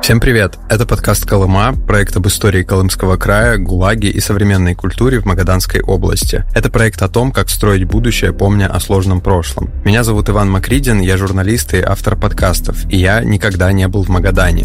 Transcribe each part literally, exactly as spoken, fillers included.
Всем привет! Это подкаст «Колыма», проект об истории Колымского края, ГУЛАГе и современной культуре в Магаданской области. Это проект о том, как строить будущее, помня о сложном прошлом. Меня зовут Иван Макридин, я журналист и автор подкастов, и я никогда не был в Магадане.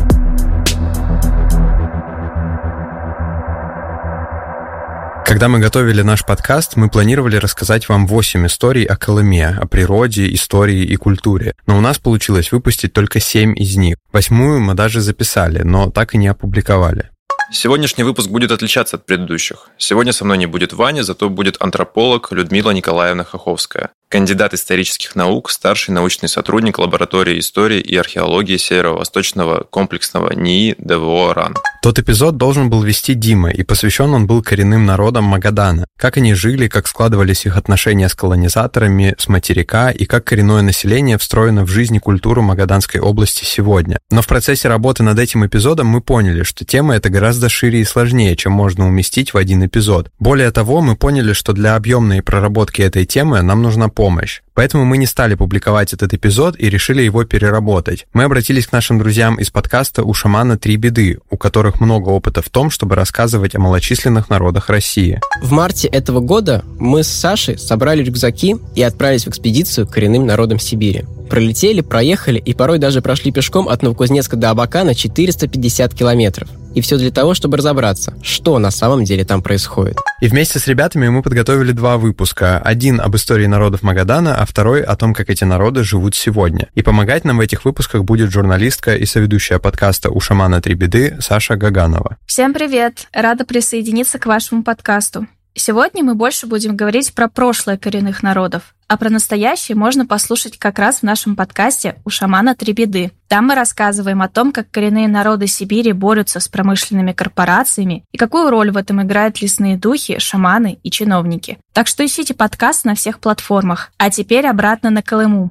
Когда мы готовили наш подкаст, мы планировали рассказать вам восемь историй о Колыме, о природе, истории и культуре. Но у нас получилось выпустить только семь из них. Восьмую мы даже записали, но так и не опубликовали. Сегодняшний выпуск будет отличаться от предыдущих. Сегодня со мной не будет Ваня, зато будет антрополог Людмила Николаевна Хоховская, кандидат исторических наук, старший научный сотрудник лаборатории истории и археологии Северо-Восточного комплексного НИИ ДВО РАН. Тот эпизод должен был вести Дима, и посвящен он был коренным народам Магадана. Как они жили, как складывались их отношения с колонизаторами, с материка, и как коренное население встроено в жизнь и культуру Магаданской области сегодня. Но в процессе работы над этим эпизодом мы поняли, что тема эта гораздо шире и сложнее, чем можно уместить в один эпизод. Более того, мы поняли, что для объемной проработки этой темы нам нужна помощь. Поэтому мы не стали публиковать этот эпизод и решили его переработать. Мы обратились к нашим друзьям из подкаста «У шамана три беды», у которых много опыта в том, чтобы рассказывать о малочисленных народах России. В марте этого года мы с Сашей собрали рюкзаки и отправились в экспедицию к коренным народам Сибири. Пролетели, проехали и порой даже прошли пешком от Новокузнецка до Абакана четыреста пятьдесят километров. И все для того, чтобы разобраться, что на самом деле там происходит. И вместе с ребятами мы подготовили два выпуска. Один об истории народов Магадана, а второй о том, как эти народы живут сегодня. И помогать нам в этих выпусках будет журналистка и соведущая подкаста «У шамана три беды» Саша Гаганова. Всем привет! Рада присоединиться к вашему подкасту. Сегодня мы больше будем говорить про прошлое коренных народов, а про настоящее можно послушать как раз в нашем подкасте «У шамана три беды». Там мы рассказываем о том, как коренные народы Сибири борются с промышленными корпорациями и какую роль в этом играют лесные духи, шаманы и чиновники. Так что ищите подкаст на всех платформах. А теперь обратно на Колыму.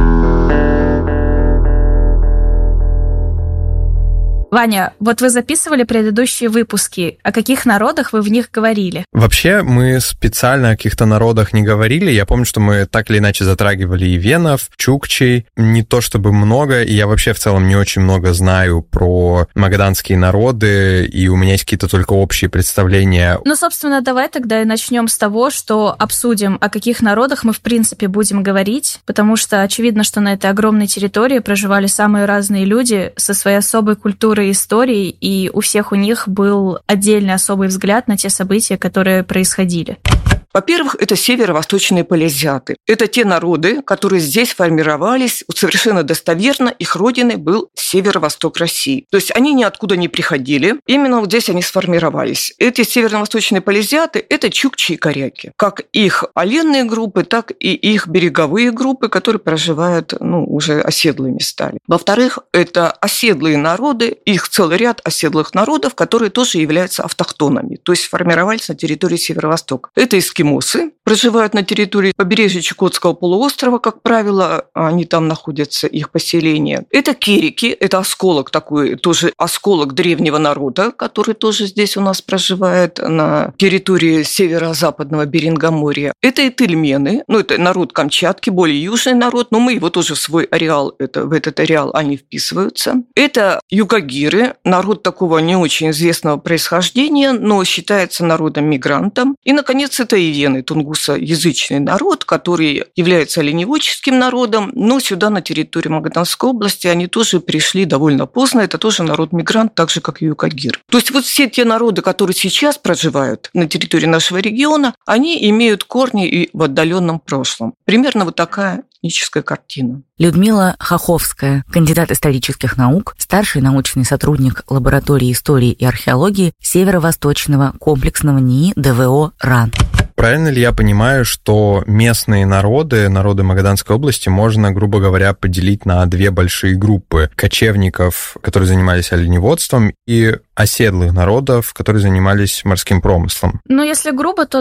Ваня, вот вы записывали предыдущие выпуски. О каких народах вы в них говорили? Вообще, мы специально о каких-то народах не говорили. Я помню, что мы так или иначе затрагивали и венов, чукчей. Не то чтобы много, и я вообще в целом не очень много знаю про магаданские народы, и у меня есть какие-то только общие представления. Ну, собственно, давай тогда и начнем с того, что обсудим, о каких народах мы в принципе будем говорить, потому что очевидно, что на этой огромной территории проживали самые разные люди со своей особой культурой истории, и у всех у них был отдельный особый взгляд на те события, которые происходили. Во-первых, это северо-восточные полезиаты. Это те народы, которые здесь формировались. Совершенно достоверно их родиной был северо-восток России. То есть они ниоткуда не приходили. Именно вот здесь они сформировались. Эти северо-восточные полезиаты – это чукчи и коряки. Как их оленные группы, так и их береговые группы, которые проживают, ну, уже оседлыми стали. Во-вторых, это оседлые народы, их целый ряд оседлых народов, которые тоже являются автохтонами, то есть формировались на территории Северо-Востока. Это эскимосы. Эскимосы проживают на территории побережья Чукотского полуострова, как правило, они там находятся, их поселения. Это кирики, это осколок такой, тоже осколок древнего народа, который тоже здесь у нас проживает на территории северо-западного Берингоморья. Это этельмены, ну это народ Камчатки, более южный народ, но мы его тоже в свой ареал, это, в этот ареал они вписываются. Это югагиры, народ такого не очень известного происхождения, но считается народом-мигрантом. И, наконец, это и вены, тунгусоязычный народ, который является оленеводческим народом, но сюда, на территорию Магаданской области, они тоже пришли довольно поздно. Это тоже народ-мигрант, так же, как и югагир. То есть вот все те народы, которые сейчас проживают на территории нашего региона, они имеют корни и в отдаленном прошлом. Примерно вот такая этническая картина. Людмила Хоховская, кандидат исторических наук, старший научный сотрудник лаборатории истории и археологии Северо-Восточного комплексного НИИ ДВО РАН. Правильно ли я понимаю, что местные народы, народы Магаданской области, можно, грубо говоря, поделить на две большие группы: кочевников, которые занимались оленеводством, и оседлых народов, которые занимались морским промыслом? Ну, если грубо, то да.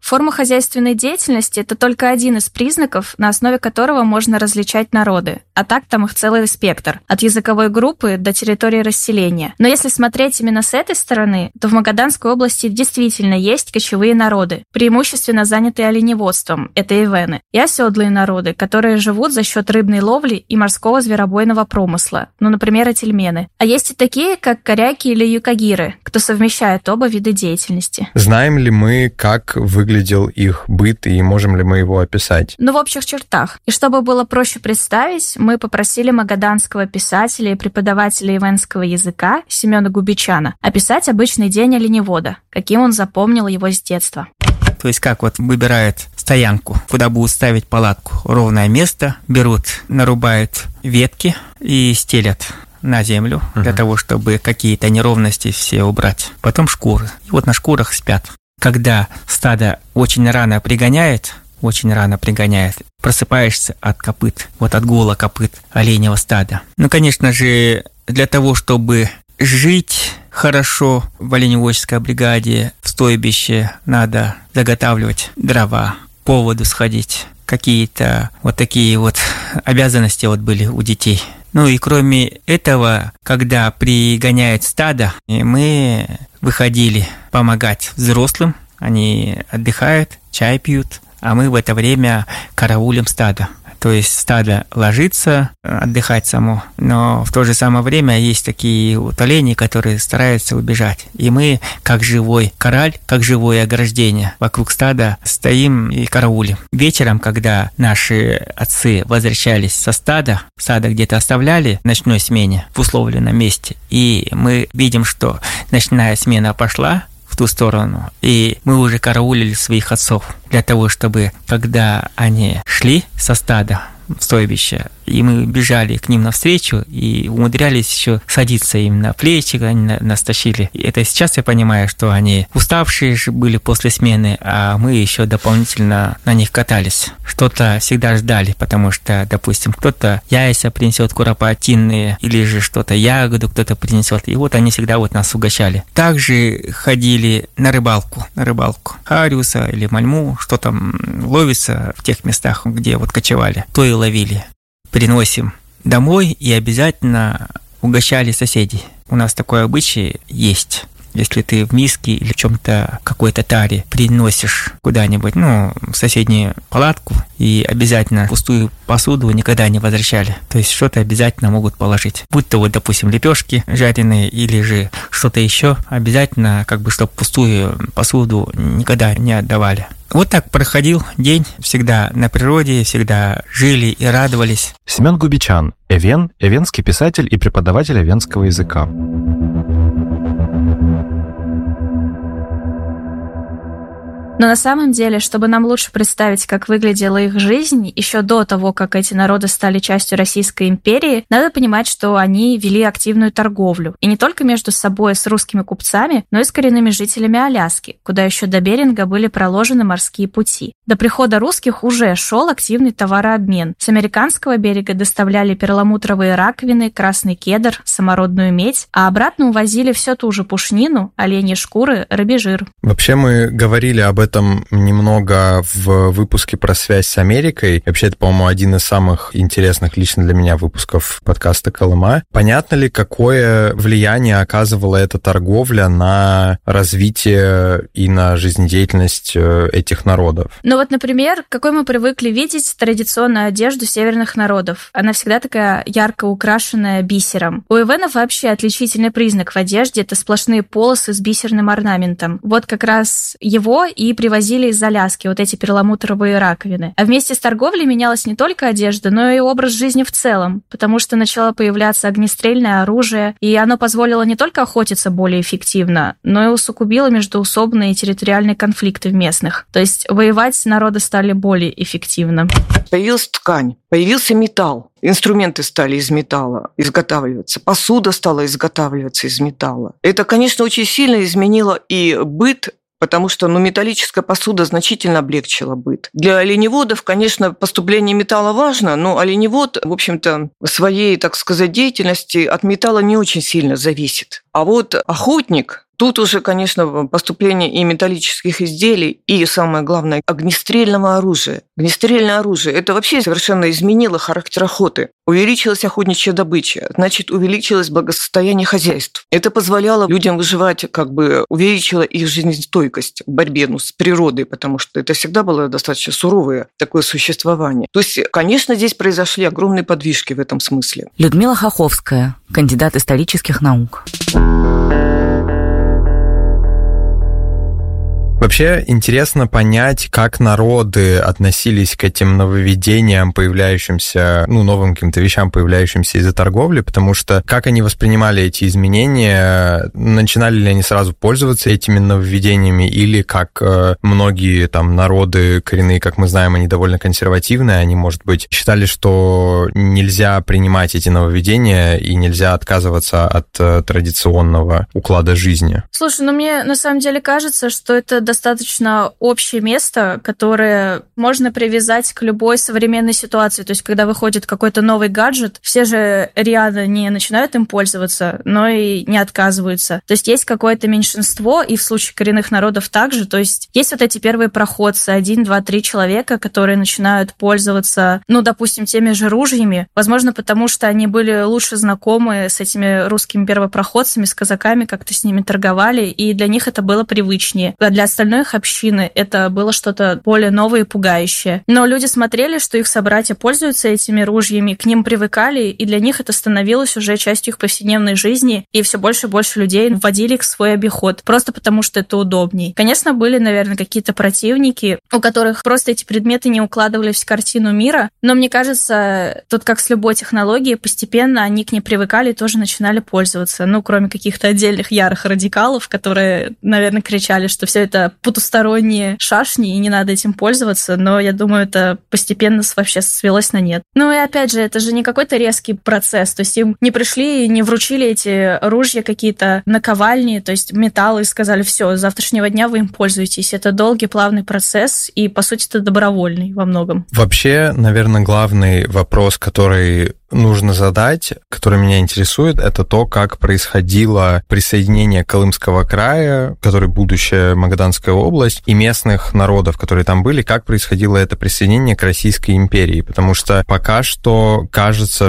Форма хозяйственной деятельности – это только один из признаков, на основе которого можно различать народы. А так там их целый спектр, от языковой группы до территории расселения. Но если смотреть именно с этой стороны, то в Магаданской области действительно есть кочевые народы, преимущественно занятые оленеводством – это эвены, и оседлые народы, которые живут за счет рыбной ловли и морского зверобойного промысла, ну, например, этельмены. А есть и такие, как коряки или юкагиры, кто совмещает оба вида деятельности. Знаем ли мы, как выглядел их быт, и можем ли мы его описать? Ну, в общих чертах. И чтобы было проще представить, мы попросили магаданского писателя и преподавателя эвенского языка Семена Губичана описать обычный день оленевода, каким он запомнил его с детства. То есть как вот выбирают стоянку, куда будут ставить палатку. Ровное место, берут, нарубают ветки и стелят на землю, uh-huh. для того, чтобы какие-то неровности все убрать. Потом шкуры. И вот на шкурах спят. Когда стадо очень рано пригоняет, очень рано пригоняет, просыпаешься от копыт, вот от гула копыт оленевого стада. Ну, конечно же, для того, чтобы жить хорошо в оленеводческой бригаде, в стойбище, надо заготавливать дрова, по воду сходить. Какие-то вот такие вот обязанности вот были у детей. Ну и кроме этого, когда пригоняют стадо, мы выходили помогать взрослым, они отдыхают, чай пьют, а мы в это время караулим стадо. То есть стадо ложится отдыхать само, но в то же самое время есть такие вот олени, которые стараются убежать. И мы, как живой кораль, как живое ограждение, вокруг стада стоим и караулим. Вечером, когда наши отцы возвращались со стада, стадо где-то оставляли в ночной смене в условленном месте, и мы видим, что ночная смена пошла в ту сторону, и мы уже караулили своих отцов для того, чтобы, когда они шли со стада в стойбище, и мы бежали к ним навстречу и умудрялись еще садиться им на плечи, они нас тащили. И это сейчас я понимаю, что они уставшие были после смены, а мы еще дополнительно на них катались. Что-то всегда ждали, потому что, допустим, кто-то яйца принесет куропатинные, или же что-то ягоду кто-то принесет, и вот они всегда вот нас угощали. Также ходили на рыбалку, на рыбалку хариуса или мальму, что там ловится в тех местах, где вот кочевали, то и ловили. Приносим домой и обязательно угощали соседей. У нас такой обычай есть. Если ты в миске или в чем-то, какой-то таре приносишь куда-нибудь, ну, в соседнюю палатку, и обязательно пустую посуду никогда не возвращали. То есть что-то обязательно могут положить. Будь то вот, допустим, лепешки жареные или же что-то еще, обязательно, как бы, чтобы пустую посуду никогда не отдавали. Вот так проходил день, всегда на природе, всегда жили и радовались. Семен Губичан, эвен, эвенский писатель и преподаватель эвенского языка. Но на самом деле, чтобы нам лучше представить, как выглядела их жизнь еще до того, как эти народы стали частью Российской империи, надо понимать, что они вели активную торговлю. И не только между собой с русскими купцами, но и с коренными жителями Аляски, куда еще до Беринга были проложены морские пути. До прихода русских уже шел активный товарообмен. С американского берега доставляли перламутровые раковины, красный кедр, самородную медь, а обратно увозили всю ту же пушнину, оленьи шкуры, рыбий жир. Вообще мы говорили об этом немного в выпуске про связь с Америкой. Вообще, это, по-моему, один из самых интересных лично для меня выпусков подкаста «Колыма». Понятно ли, какое влияние оказывала эта торговля на развитие и на жизнедеятельность этих народов? Ну вот, например, какой мы привыкли видеть традиционную одежду северных народов. Она всегда такая ярко украшенная бисером. У эвенов вообще отличительный признак в одежде – это сплошные полосы с бисерным орнаментом. Вот как раз его и привозили из Аляски, вот эти перламутровые раковины. А вместе с торговлей менялась не только одежда, но и образ жизни в целом, потому что начало появляться огнестрельное оружие, и оно позволило не только охотиться более эффективно, но и усугубило междоусобные и территориальные конфликты местных. То есть воевать народы стали более эффективно. Появилась ткань, появился металл. Инструменты стали из металла изготавливаться, посуда стала изготавливаться из металла. Это, конечно, очень сильно изменило и быт, потому что ну, металлическая посуда значительно облегчила быт. Для оленеводов, конечно, поступление металла важно, но оленевод, в общем-то, своей, так сказать, деятельности от металла не очень сильно зависит. А вот охотник, Тут уже, конечно, поступление и металлических изделий, и, самое главное, огнестрельного оружия. Огнестрельное оружие – это вообще совершенно изменило характер охоты. Увеличилась охотничья добыча, значит, увеличилось благосостояние хозяйств. Это позволяло людям выживать, как бы увеличило их жизнестойкость в борьбе ну, с природой, потому что это всегда было достаточно суровое такое существование. То есть, конечно, здесь произошли огромные подвижки в этом смысле. Людмила Хоховская, кандидат исторических наук. Вообще интересно понять, как народы относились к этим нововведениям, появляющимся, ну, новым каким-то вещам, появляющимся из-за торговли, потому что как они воспринимали эти изменения, начинали ли они сразу пользоваться этими нововведениями, или как э, многие там народы коренные, как мы знаем, они довольно консервативные, они, может быть, считали, что нельзя принимать эти нововведения и нельзя отказываться от э, традиционного уклада жизни. Слушай, ну мне на самом деле кажется, что это достаточно общее место, которое можно привязать к любой современной ситуации. То есть, когда выходит какой-то новый гаджет, все же рьяно не начинают им пользоваться, но и не отказываются. То есть, есть какое-то меньшинство, и в случае коренных народов также. То есть, есть вот эти первые проходцы, один, два, три человека, которые начинают пользоваться, ну, допустим, теми же ружьями. Возможно, потому что они были лучше знакомы с этими русскими первопроходцами, с казаками, как-то с ними торговали, и для них это было привычнее. А для остальных общины это было что-то более новое и пугающее. Но люди смотрели, что их собратья пользуются этими ружьями, к ним привыкали, и для них это становилось уже частью их повседневной жизни, и все больше и больше людей вводили их в свой обиход, просто потому что это удобней. Конечно, были, наверное, какие-то противники, у которых просто эти предметы не укладывались в картину мира, но мне кажется, тут как с любой технологией, постепенно они к ней привыкали и тоже начинали пользоваться. Ну, кроме каких-то отдельных ярых радикалов, которые, наверное, кричали, что все это потусторонние шашни, и не надо этим пользоваться, но я думаю, это постепенно вообще свелось на нет. Ну и опять же, это же не какой-то резкий процесс, то есть им не пришли и не вручили эти ружья какие-то наковальни, то есть металлы, и сказали, все, с завтрашнего дня вы им пользуетесь. Это долгий, плавный процесс, и, по сути, это добровольный во многом. Вообще, наверное, главный вопрос, который нужно задать, который меня интересует, это то, как происходило присоединение Колымского края, который будущая Магаданская область, и местных народов, которые там были, как происходило это присоединение к Российской империи, потому что пока что кажется,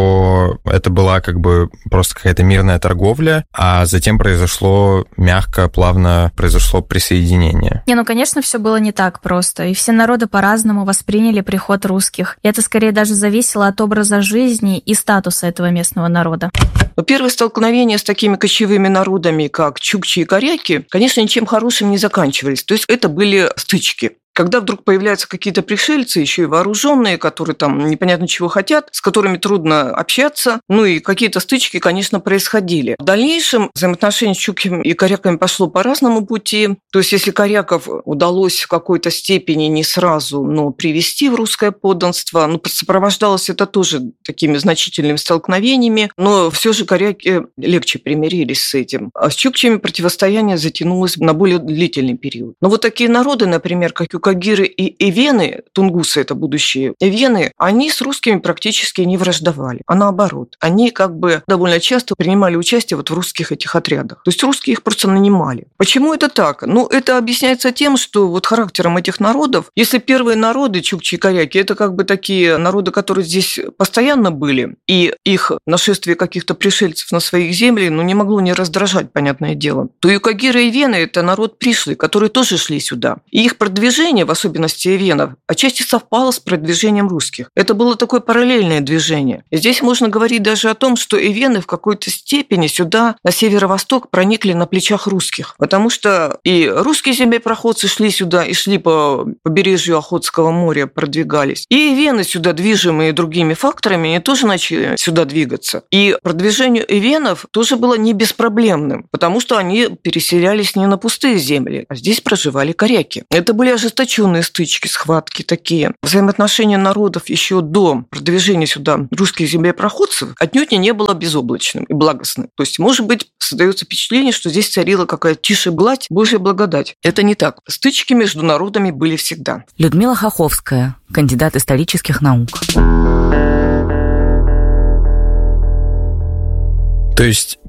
что это была как бы просто какая-то мирная торговля, а затем произошло мягко, плавно произошло присоединение. Не, ну, конечно, все было не так просто, и все народы по-разному восприняли приход русских, и это скорее даже зависело от образа жизни и статуса этого местного народа. Первые столкновения с такими кочевыми народами, как чукчи и коряки, конечно, ничем хорошим не заканчивались. То есть это были стычки. Когда вдруг появляются какие-то пришельцы, еще и вооруженные, которые там непонятно чего хотят, с которыми трудно общаться, ну и какие-то стычки, конечно, происходили. В дальнейшем взаимоотношения с чукчами и коряками пошло по разному пути. То есть если коряков удалось в какой-то степени не сразу, но привести в русское подданство, ну, сопровождалось это тоже такими значительными столкновениями, но все же коряки легче примирились с этим. А с чукчами противостояние затянулось на более длительный период. Но вот такие народы, например, как Кагиры и эвены, тунгусы – это будущие эвены, они с русскими практически не враждовали, а наоборот. Они как бы довольно часто принимали участие вот в русских этих отрядах. То есть русские их просто нанимали. Почему это так? Ну, это объясняется тем, что вот характером этих народов, если первые народы, чукчи и коряки, это как бы такие народы, которые здесь постоянно были, и их нашествие каких-то пришельцев на своих земли, ну, не могло не раздражать, понятное дело, то и кагиры и эвены – это народ пришлый, которые тоже шли сюда. И их продвижение, в особенности эвенов, отчасти совпало с продвижением русских. Это было такое параллельное движение. И здесь можно говорить даже о том, что эвены в какой-то степени сюда, на северо-восток, проникли на плечах русских. Потому что и русские землепроходцы шли сюда, и шли по побережью Охотского моря, продвигались. И эвены сюда, движимые другими факторами, они тоже начали сюда двигаться. И продвижение эвенов тоже было не беспроблемным, потому что они переселялись не на пустые земли, а здесь проживали коряки. Это были ожесточенные стычки, схватки такие. Взаимоотношения народов еще до продвижения сюда русских землепроходцев отнюдь не было безоблачным и благостным. То есть, может быть, создается впечатление, что здесь царила какая-то тише гладь, Божья благодать. Это не так. Стычки между народами были всегда. Людмила Хоховская, кандидат исторических наук. То есть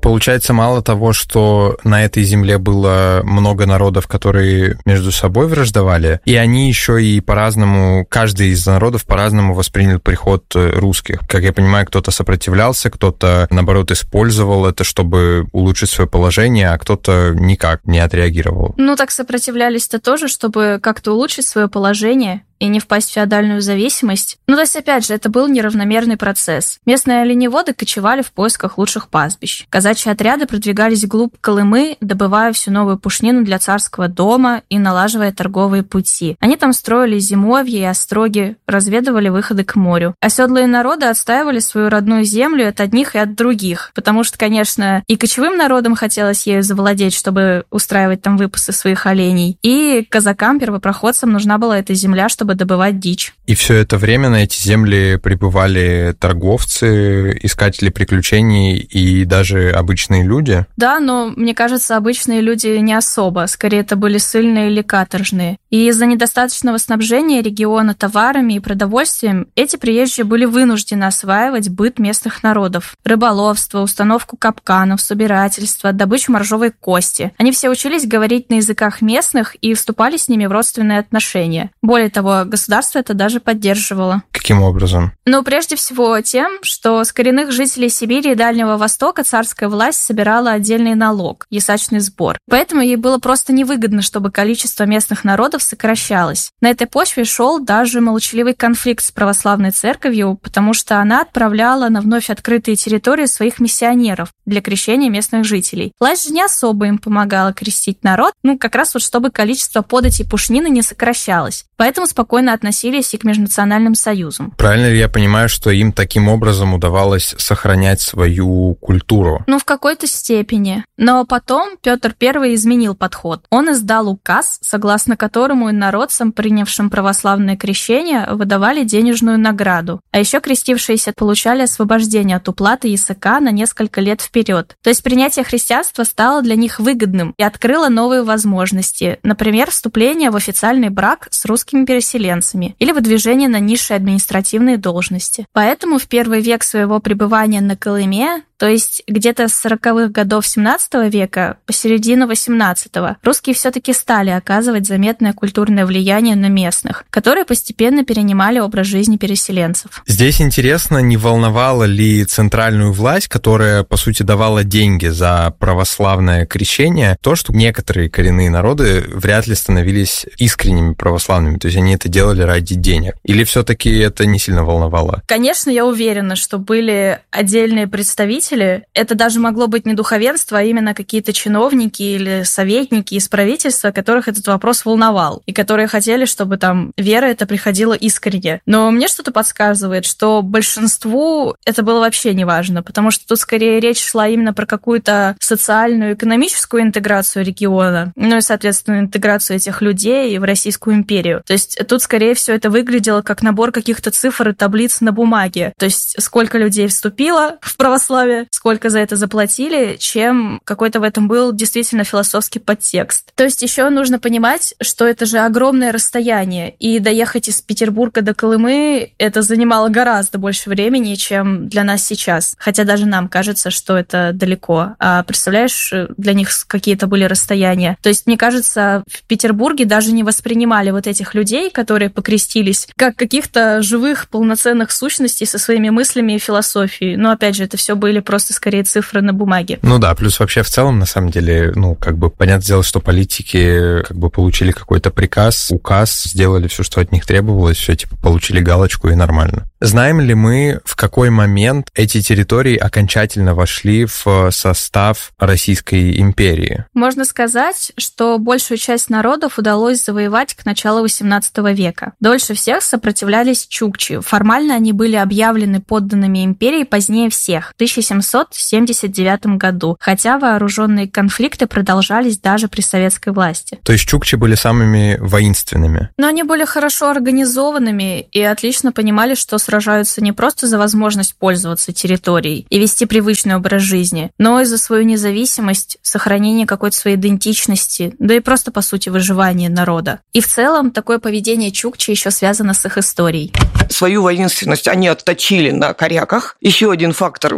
получается, мало того, что на этой земле было много народов, которые между собой враждовали, и они еще и по-разному, каждый из народов по-разному воспринял приход русских. Как я понимаю, кто-то сопротивлялся, кто-то, наоборот, использовал это, чтобы улучшить свое положение, а кто-то никак не отреагировал. Ну, так сопротивлялись-то тоже, чтобы как-то улучшить свое положение и не впасть в феодальную зависимость. Ну, то есть, опять же, это был неравномерный процесс. Местные оленеводы кочевали в поисках лучших пастбищ. Казачьи отряды продвигались вглубь Колымы, добывая всю новую пушнину для царского дома и налаживая торговые пути. Они там строили зимовья и остроги, разведывали выходы к морю. Оседлые народы отстаивали свою родную землю от одних и от других, потому что, конечно, и кочевым народам хотелось ею завладеть, чтобы устраивать там выпасы своих оленей, и казакам-первопроходцам нужна была эта земля, чтобы добывать дичь. И все это время на эти земли прибывали торговцы, искатели приключений и даже обычные люди? Да, но, мне кажется, обычные люди не особо. Скорее, это были ссыльные или каторжные. И из-за недостаточного снабжения региона товарами и продовольствием эти приезжие были вынуждены осваивать быт местных народов. Рыболовство, установку капканов, собирательство, добычу моржовой кости. Они все учились говорить на языках местных и вступали с ними в родственные отношения. Более того, государство это даже поддерживало. Каким образом? Ну, прежде всего тем, что с коренных жителей Сибири и Дальнего Востока царская власть собирала отдельный налог – ясачный сбор. Поэтому ей было просто невыгодно, чтобы количество местных народов сокращалось. На этой почве шел даже молчаливый конфликт с православной церковью, потому что она отправляла на вновь открытые территории своих миссионеров для крещения местных жителей. Власть же не особо им помогала крестить народ, ну, как раз вот чтобы количество податей пушнины не сокращалось. Поэтому спокойно относились и к межнациональным союзам. Правильно ли я понимаю, что им таким образом удавалось сохранять свою культуру? Ну, в какой-то степени. Но потом Петр Первый изменил подход. Он издал указ, согласно которому инородцам, принявшим православное крещение, выдавали денежную награду. А еще крестившиеся получали освобождение от уплаты ясака на несколько лет вперед. То есть принятие христианства стало для них выгодным и открыло новые возможности. Например, вступление в официальный брак с русскими переселенцами или выдвижение на низшие административные должности. Поэтому в первый век своего пребывания на Колыме, то есть где-то с сороковых годов семнадцатого века по середину восемнадцатого, русские все-таки стали оказывать заметное культурное влияние на местных, которые постепенно перенимали образ жизни переселенцев. Здесь интересно, не волновала ли центральную власть, которая, по сути, давала деньги за православное крещение, то, что некоторые коренные народы вряд ли становились искренними православными, то есть они это делали ради денег? Или все-таки это не сильно волновало? Конечно, я уверена, что были отдельные представители. Это даже могло быть не духовенство, а именно какие-то чиновники или советники из правительства, которых этот вопрос волновал, и которые хотели, чтобы там вера эта приходила искренне. Но мне что-то подсказывает, что большинству это было вообще не важно, потому что тут скорее речь шла именно про какую-то социальную, экономическую интеграцию региона, ну и, соответственно, интеграцию этих людей в Российскую империю. То есть тут скорее всего это выглядело как набор каких-то цифр и таблиц на бумаге. То есть сколько людей вступило в православие, сколько за это заплатили, чем какой-то в этом был действительно философский подтекст. То есть еще нужно понимать, что это же огромное расстояние, и доехать из Петербурга до Колымы это занимало гораздо больше времени, чем для нас сейчас. Хотя даже нам кажется, что это далеко. А представляешь, для них какие-то были расстояния. То есть, мне кажется, в Петербурге даже не воспринимали вот этих людей, которые покрестились, как каких-то живых, полноценных сущностей со своими мыслями и философией. Но, опять же, это все были просто скорее цифры на бумаге. Ну да, плюс вообще в целом, на самом деле, ну, как бы, понятное дело, что политики как бы получили какой-то приказ, указ, сделали все, что от них требовалось, все, типа, получили галочку и нормально. Знаем ли мы, в какой момент эти территории окончательно вошли в состав Российской империи? Можно сказать, что большую часть народов удалось завоевать к началу восемнадцатого века. Дольше всех сопротивлялись чукчи. Формально они были объявлены подданными империи позднее всех, в тысяча семьсот семьдесят девятом году, хотя вооруженные конфликты продолжались даже при советской власти. То есть чукчи были самыми воинственными? Но они были хорошо организованными и отлично понимали, что сражаются не просто за возможность пользоваться территорией и вести привычный образ жизни, но и за свою независимость, сохранение какой-то своей идентичности, да и просто, по сути, выживание народа. И в целом такое поведение чукчи еще связано с их историей. Свою воинственность они отточили на коряках. Еще один фактор вот такой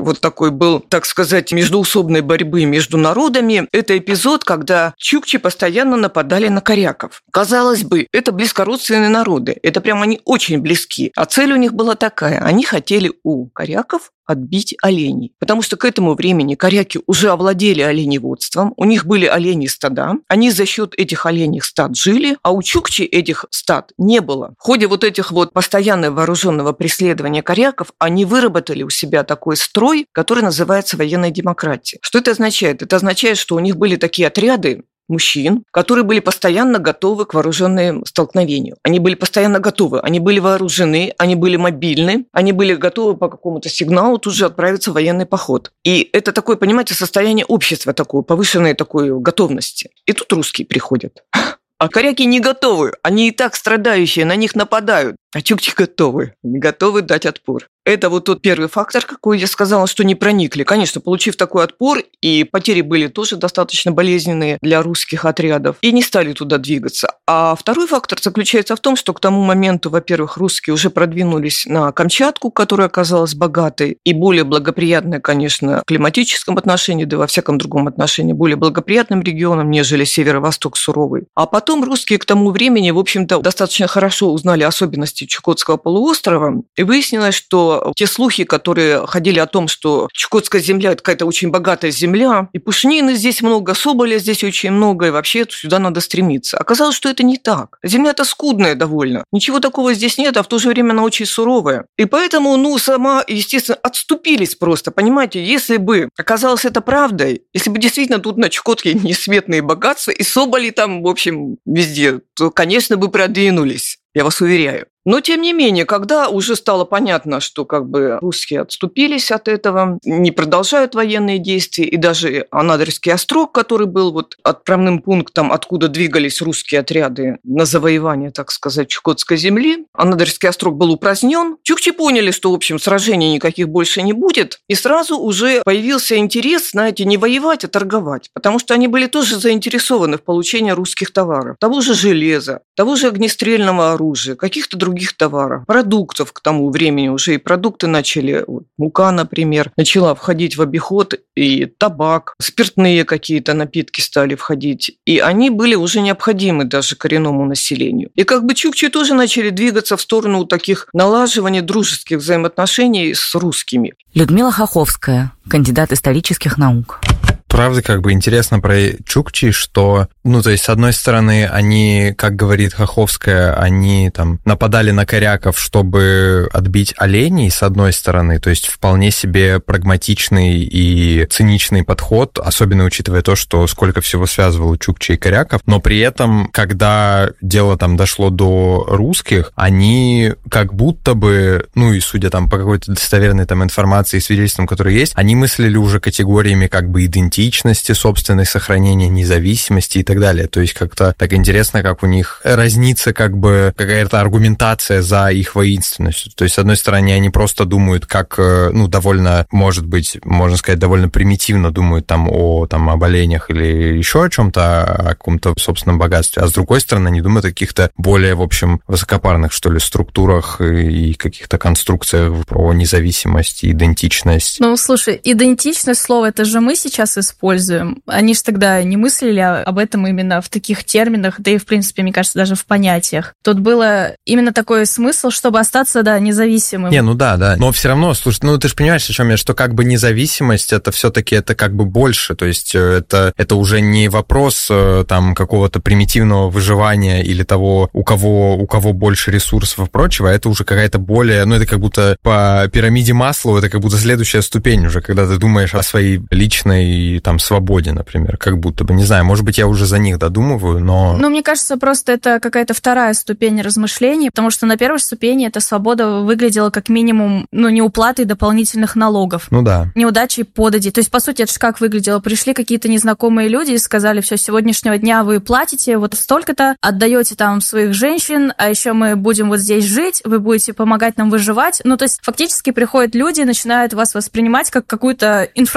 такой был, так сказать, междоусобной борьбы между народами. Это эпизод, когда чукчи постоянно нападали на коряков. Казалось бы, это близкородственные народы. Это прям они очень близки. А цель у них была такая. Они хотели у коряков отбить оленей. Потому что к этому времени коряки уже овладели оленеводством, у них были оленьи стада, они за счет этих оленьих стад жили, а у чукчи этих стад не было. В ходе вот этих вот постоянного вооруженного преследования коряков они выработали у себя такой строй, который называется военной демократией. Что это означает? Это означает, что у них были такие отряды мужчин, которые были постоянно готовы к вооруженным столкновению. Они были постоянно готовы, они были вооружены, они были мобильны, они были готовы по какому-то сигналу тут же отправиться в военный поход. И это такое, понимаете, состояние общества такое, повышенной такой готовности. И тут русские приходят. А коряки не готовы, они и так страдающие, на них нападают. А чукчи готовы, не готовы дать отпор. Это вот тот первый фактор, какой я сказала, что не проникли. Конечно, получив такой отпор, и потери были тоже достаточно болезненные для русских отрядов, и не стали туда двигаться. А второй фактор заключается в том, что к тому моменту, во-первых, русские уже продвинулись на Камчатку, которая оказалась богатой и более благоприятной, конечно, в климатическом отношении, да и во всяком другом отношении, более благоприятным регионом, нежели северо-восток суровый. А потом русские к тому времени, в общем-то, достаточно хорошо узнали особенности Чукотского полуострова, и выяснилось, что те слухи, которые ходили о том, что Чукотская земля – это какая-то очень богатая земля, и пушнины здесь много, соболя здесь очень много, и вообще сюда надо стремиться. Оказалось, что это не так. Земля-то скудная довольно. Ничего такого здесь нет, а в то же время она очень суровая. И поэтому, ну, сама, естественно, отступились просто, понимаете? Если бы оказалось это правдой, если бы действительно тут на Чукотке несметные богатства, и соболи там, в общем, везде, то, конечно, бы продвинулись. Я вас уверяю. Но, тем не менее, когда уже стало понятно, что как бы русские отступились от этого, не продолжают военные действия, и даже Анадырский острог, который был вот отправным пунктом, откуда двигались русские отряды на завоевание, так сказать, Чукотской земли, Анадырский острог был упразднен. Чукчи поняли, что, в общем, сражений никаких больше не будет, и сразу уже появился интерес, знаете, не воевать, а торговать, потому что они были тоже заинтересованы в получении русских товаров, того же железа, того же огнестрельного оружия, каких-то других других товаров, продуктов к тому времени уже и продукты начали, вот, мука, например, начала входить в обиход, и табак, спиртные какие-то напитки стали входить, и они были уже необходимы даже коренному населению. И как бы чукчи тоже начали двигаться в сторону таких налаживания дружеских взаимоотношений с русскими. Людмила Хоховская, кандидат исторических наук. Правда, как бы интересно про чукчи, что, ну, то есть, с одной стороны, они, как говорит Хоховская, они там нападали на коряков, чтобы отбить оленей, с одной стороны, то есть, вполне себе прагматичный и циничный подход, особенно учитывая то, что сколько всего связывало чукчи и коряков, но при этом, когда дело там дошло до русских, они как будто бы, ну, и судя там по какой-то достоверной там информации и свидетельствам, которые есть, они мыслили уже категориями как бы идентичности, собственной сохранения независимости и так далее. То есть как-то так интересно, как у них разнится как бы какая-то аргументация за их воинственностью. То есть, с одной стороны, они просто думают, как, ну, довольно, может быть, можно сказать, довольно примитивно думают там о, там, об оленях или еще о чем-то, о каком-то собственном богатстве, а с другой стороны, они думают о каких-то более, в общем, высокопарных, что ли, структурах и каких-то конструкциях про независимость, идентичность. Ну, слушай, идентичность, слово, это же мы сейчас используем. Они же тогда не мыслили об этом именно в таких терминах, да и, в принципе, мне кажется, даже в понятиях. Тут было именно такой смысл, чтобы остаться, да, независимым. Не, ну да, да. Но все равно, слушай, ну ты же понимаешь, о чем я, что как бы независимость, это все-таки это как бы больше. То есть это, это уже не вопрос там какого-то примитивного выживания или того, у кого, у кого больше ресурсов и прочего, это уже какая-то более, ну это как будто по пирамиде Маслоу, это как будто следующая ступень уже, когда ты думаешь о своей личной там свободе, например, как будто бы, не знаю, может быть, я уже за них додумываю, но... Ну, мне кажется, просто это какая-то вторая ступень размышлений, потому что на первой ступени эта свобода выглядела как минимум, ну, неуплатой дополнительных налогов. Ну да. Неудачей подати. То есть, по сути, это же как выглядело? Пришли какие-то незнакомые люди и сказали, все, с сегодняшнего дня вы платите вот столько-то, отдаете там своих женщин, а еще мы будем вот здесь жить, вы будете помогать нам выживать. Ну, то есть, фактически приходят люди и начинают вас воспринимать как какую-то инфраструктуру,